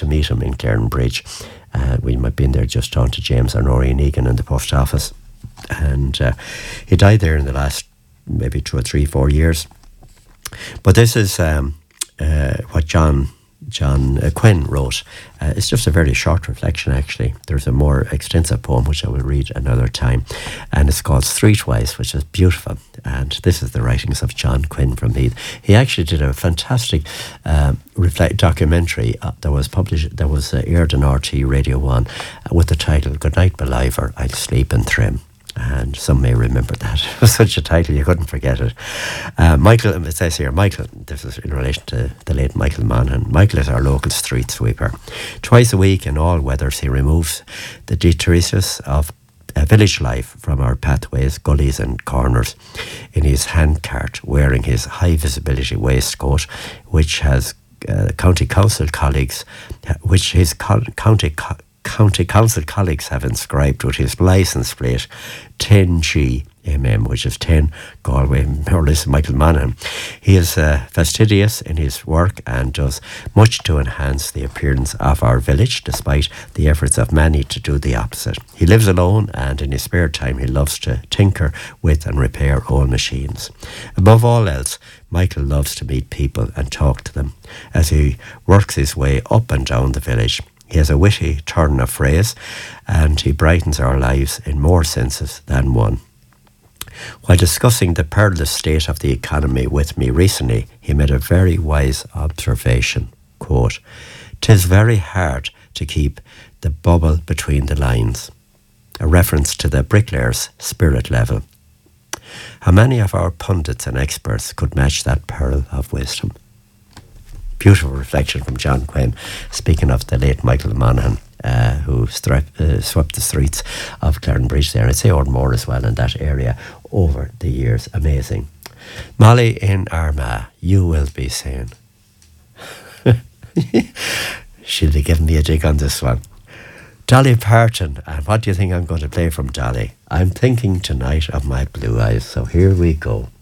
meet him in Claren Bridge. We might have been there just on to James Arnorian Egan in the post office. And he died there in the last maybe 2 or 3, 4 years. But this is what John Quinn wrote. It's just a very short reflection, actually. There's a more extensive poem which I will read another time, and it's called Streetwise, which is beautiful. And this is the writings of John Quinn from Meath. He actually did a fantastic documentary that was published, that was aired on RT Radio 1 with the title Goodnight Believer, I'll Sleep in Trim. And some may remember that. It was such a title, you couldn't forget it. Michael, it says here, Michael, this is in relation to the late Michael Monaghan. Michael is our local street sweeper. Twice a week in all weathers, he removes the detritus of village life from our pathways, gullies and corners in his handcart, wearing his high visibility waistcoat, which has county council colleagues have inscribed with his licence plate 10GMM, which is 10 Galway, more or less Michael Monaghan. He is fastidious in his work and does much to enhance the appearance of our village, despite the efforts of many to do the opposite. He lives alone, and in his spare time he loves to tinker with and repair old machines. Above all else, Michael loves to meet people and talk to them as he works his way up and down the village. He has a witty turn of phrase, and he brightens our lives in more senses than one. While discussing the perilous state of the economy with me recently, he made a very wise observation. Quote, "'Tis very hard to keep the bubble between the lines," a reference to the bricklayer's spirit level. How many of our pundits and experts could match that pearl of wisdom? Beautiful reflection from John Quinn, speaking of the late Michael Monaghan, who swept the streets of Claren Bridge there. I'd say Ardmore as well in that area over the years. Amazing. Molly in Armagh, you will be saying. She'll be giving me a dig on this one. Dolly Parton, and what do you think I'm going to play from Dolly? I'm thinking tonight of my blue eyes, so here we go.